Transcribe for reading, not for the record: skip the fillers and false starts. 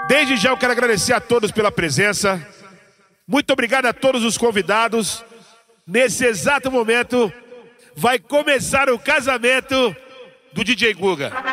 Desde já eu quero agradecer a todos pela presença. Muito obrigado a todos os convidados. Nesse exato momento vai começar o casamento do DJ Guga.